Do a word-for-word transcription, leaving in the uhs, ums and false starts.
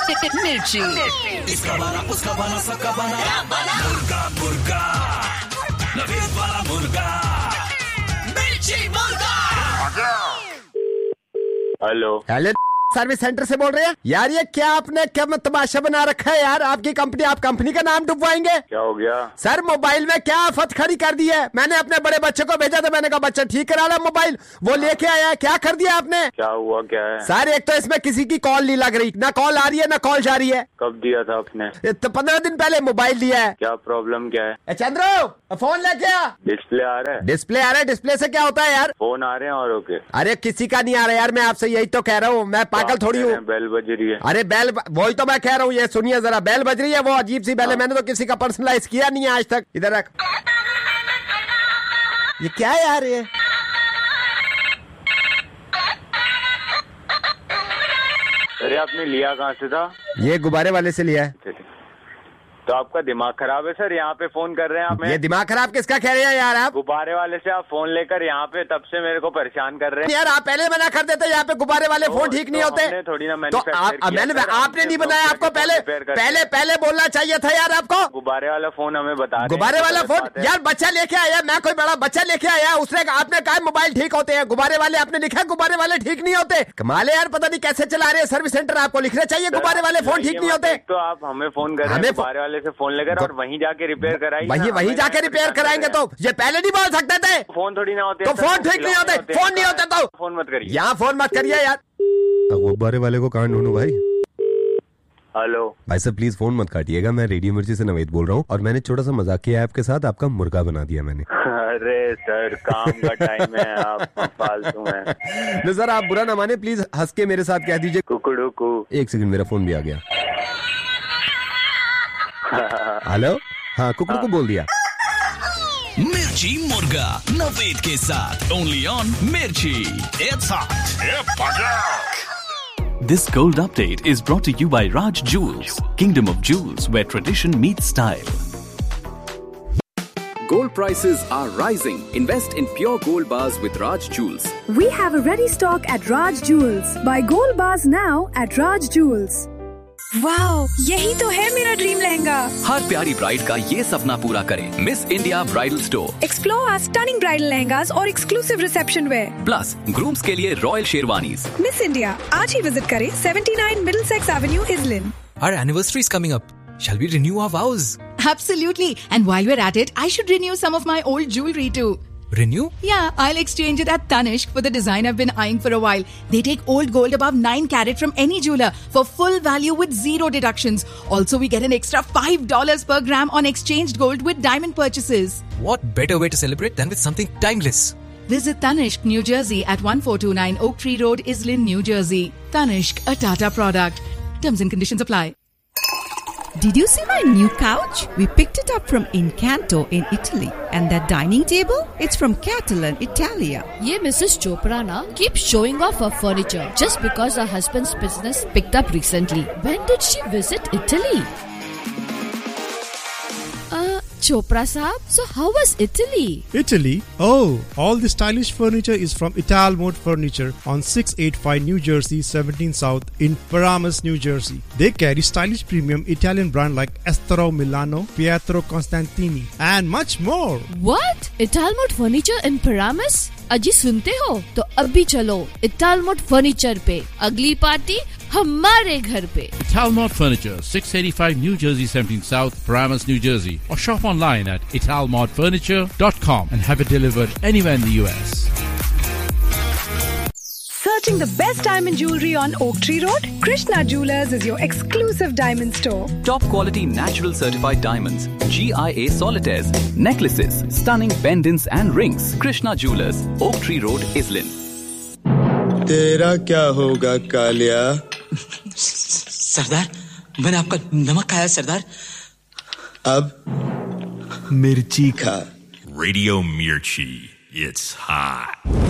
मिर्ची। इसका बना, उसका बना, सबका बना, मुर्गा मुर्गा, नवीद वाला मुर्गा, मिर्ची मुर्गा। हेलो हेलो सर्विस सेंटर से बोल रहे हैं यार? ये क्या आपने क्या तमाशा बना रखा है यार? आपकी कंपनी, आप कंपनी का नाम डुबवाएंगे? क्या हो गया सर? मोबाइल में क्या आफत खड़ी कर दी है? मैंने अपने बड़े बच्चे को भेजा था, मैंने कहा बच्चा ठीक करा ला मोबाइल, वो लेके आया, क्या कर दिया आपने? क्या हुआ, क्या है? सर एक तो इसमें किसी की कॉल नहीं लग रही, ना कॉल आ रही है ना कॉल जा रही है। कब दिया था आपने? तो पंद्रह दिन पहले मोबाइल दिया है। क्या प्रॉब्लम क्या है? चंद्रो फोन लेके आ। डिस्प्ले आ रहा है? डिस्प्ले आ रहा है? डिस्प्ले से क्या होता है यार? फोन आ रहे हैं और ओके। अरे किसी का नहीं आ रहा यार, मैं आपसे यही तो कह रहा हूँ, मैं पागल थोड़ी हूँ। बेल बज रही है। अरे बेल, वही तो मैं कह रहा हूँ, ये सुनिए जरा, बेल बज रही है, वो अजीब सी बेल है, मैंने तो किसी का पर्सनलाइज किया नहीं है आज तक। इधर रख। ये क्या है यार? ये अरे आपने लिया कहाँ से था? ये गुब्बारे वाले से लिया है। तो आपका दिमाग खराब है सर, यहाँ पे फोन कर रहे हैं आप। ये दिमाग खराब किसका कह रहे हैं यार आप? गुब्बारे वाले से आप फोन लेकर यहाँ पे तब से मेरे को परेशान कर रहे हैं यार। आप पहले मना कर देते, यहाँ पे गुब्बारे वाले फोन ठीक नहीं होते। थोड़ी ना तो आप, मैंने आपने नहीं बनाया, आपको पहले पहले पहले बोलना चाहिए था यार आपको। गुब्बारे वाला फोन हमें बता, गुब्बारे वाला फोन यार बच्चा लेके आया, मैं कोई बड़ा बच्चा लेके आया, उसने आपने कहा मोबाइल ठीक होते हैं, गुब्बारे वाले आपने लिखा गुब्बारे वाले ठीक नहीं होते। कमाल है यार, पता नहीं कैसे चला रहे हैं सर्विस सेंटर, आपको लिखना चाहिए गुब्बारे वाले फोन ठीक नहीं होते। तो आप हमें फोन कर, हमें गुब्बारे वाले से फोन लेकर और वहीं जाके रिपेयर कराइए। वहीं वहीं जाके रिपेयर कराएंगे तो ये पहले नहीं बोल सकते थे? फोन थोड़ी ना होते तो फोन ठीक नहीं होते, फोन नहीं होते तो फोन मत करिए, यहाँ फोन मत करिए यार। गुब्बारे वाले को कहाँ ढूंढूं भाई? हेलो भाई साहब प्लीज फोन मत काटिएगा, मैं रेडियो मिर्ची से नवेद बोल रहा हूँ, और मैंने छोटा सा मजाक किया आपके साथ, आपका मुर्गा बना दिया मैंने। अरे सर काम का टाइम है, आप फालतू में। नहीं सर आप बुरा ना माने, प्लीज हंस के मेरे साथ कह दीजिए कुकड़ू को। एक सेकंड, मेरा फोन भी आ गया। हेलो, हाँ कुकड़ू को बोल दिया। मिर्ची मुर्गा नवेद के साथ ओनली ऑन मिर्ची। It's hot. This gold update is brought to you by Raj Jewels, Kingdom of Jewels, where tradition meets style. Gold prices are rising. Invest in pure gold bars with Raj Jewels. We have a ready stock at Raj Jewels. Buy gold bars now at Raj Jewels. Wow, यही तो है मेरा dream lehenga. हर प्यारी bride का ये सपना पूरा करें। Miss India bridal store. Explore our stunning bridal lehengas और exclusive reception where. Plus grooms के लिए रॉयल शेरवानीज। मिस इंडिया आज ही विजिट करें उन्यासी Middlesex Avenue इजलिन। Our anniversary is coming up. Shall we renew our vows? Absolutely. And while we're at it, I should renew some of my old jewelry too. Renew? Yeah, I'll exchange it at Tanishq for the design I've been eyeing for a while. They take old gold above nine carat from any jeweler for full value with zero deductions. Also, we get an extra five dollars per gram on exchanged gold with diamond purchases. What better way to celebrate than with something timeless? Visit Tanishq, New Jersey at fourteen twenty-nine Oak Tree Road, Islin, New Jersey. Tanishq, a Tata product. Terms and conditions apply. Did you see my new couch? We picked it up from Incanto in Italy. And that dining table? It's from Catalan, Italia. Ye Missus Chopra na keeps showing off her furniture just because her husband's business picked up recently. When did she visit Italy? Uh, Chopra Saab, so how was Italy? Italy? Oh, all the stylish furniture is from Italmode Furniture on six eighty-five New Jersey, seventeen South in Paramus, New Jersey. They carry stylish premium Italian brand like Estero Milano, Pietro Constantini and much more. What? Italmode Furniture in Paramus? अजी सुनते हो तो अभी चलो Italmode Furniture पे, अगली party हमारे घर पे। Italmode Furniture, six eighty-five New Jersey, seventeen South, Paramus, New Jersey, or shop online at italmode furniture dot com and have it delivered anywhere in the U S. Searching the best diamond jewelry on Oak Tree Road? Krishna Jewelers is your exclusive diamond store. Top quality natural certified diamonds, G I A solitaires, necklaces, stunning pendants and rings. Krishna Jewelers, Oak Tree Road, Islin. तेरा क्या होगा कालिया? सरदार, मैंने आपका नमक खाया सरदार। अब मिर्ची खा। Radio Mirchi, it's hot.